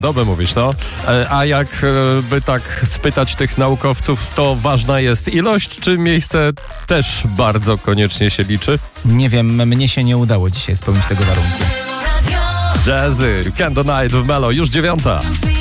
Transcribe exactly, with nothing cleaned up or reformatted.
Dobę mówisz, no. A jak by tak spytać tych naukowców, to ważna jest ilość, czy miejsce też bardzo koniecznie się liczy? Nie wiem, mnie się nie udało dzisiaj spełnić tego warunku. Jazzy, Candle Night w Melo, już dziewiąta.